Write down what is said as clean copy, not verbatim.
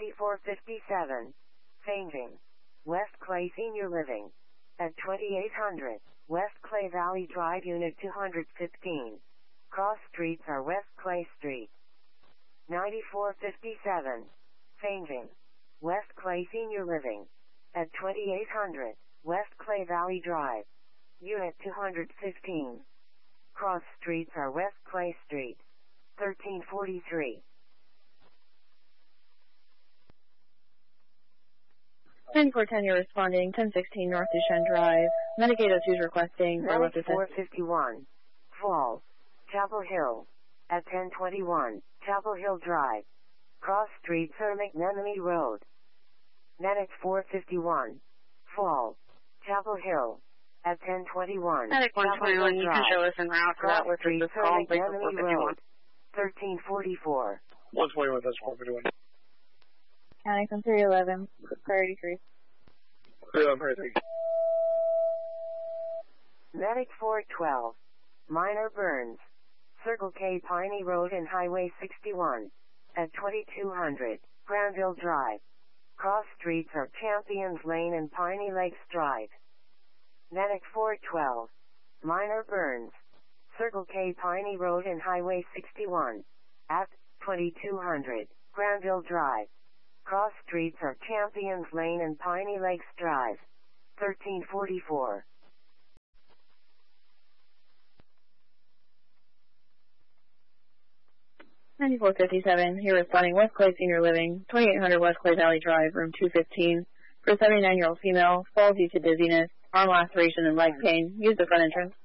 9457. Fainting. West Clay Senior Living. At 2800. West Clay Valley Drive Unit 215. Cross streets are West Clay Street. 9457. Fainting. West Clay Senior Living. At 2800. West Clay Valley Drive. Unit 215. Cross streets are West Clay Street. 1343. 9410, you're responding. 1016 North Duchenne Drive. Medicaid 02 is requesting for left assist. 451. Falls. Chapel Hill. At 1021. Chapel Hill Drive. Cross streets are McNenemy Road. Medic 451. Falls. Chapel Hill. At 1021. Medic 121, you can show us en route for that with this call. McNenemy Road. 1344. 121, that's 451. County from 311, priority 3. Priority 3. Medic 412. Minor burns. Circle K Piney Road and Highway 61. At 2200, Granville Drive. Cross streets are Champions Lane and Piney Lakes Drive. Medic 412. Minor burns. Circle K Piney Road and Highway 61. At 2200, Granville Drive. Cross streets are Champions Lane and Piney Lakes Drive. 1344. 9457, you're responding. West Clay Senior Living, 2800 West Clay Valley Drive, room 215. For a 79-year-old female, falls due to dizziness, arm laceration, and leg pain. Use the front entrance.